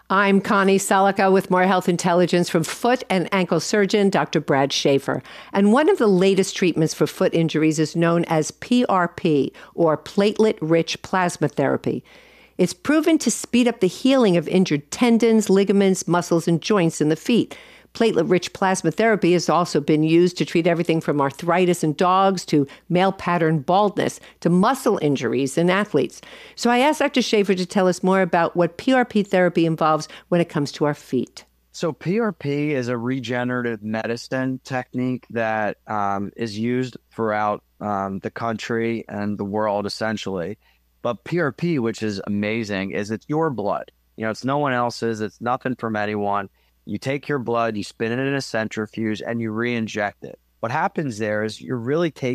I'm Connie Salika with more health intelligence from foot and ankle surgeon Dr. Brad Schaefer. And one of the latest treatments for foot injuries is known as PRP, or platelet rich plasma therapy. It's proven to speed up the healing of injured tendons, ligaments, muscles, and joints in the feet. Platelet-rich plasma therapy has also been used to treat everything from arthritis in dogs to male pattern baldness to muscle injuries in athletes. So I asked Dr. Schaefer to tell us more about what PRP therapy involves when it comes to our feet. So PRP is a regenerative medicine technique that is used throughout the country and the world, essentially. But PRP, which is amazing, is it's your blood. It's no one else's. It's nothing from anyone. You take your blood, you spin it in a centrifuge, and you re-inject it. What happens there is you're really taking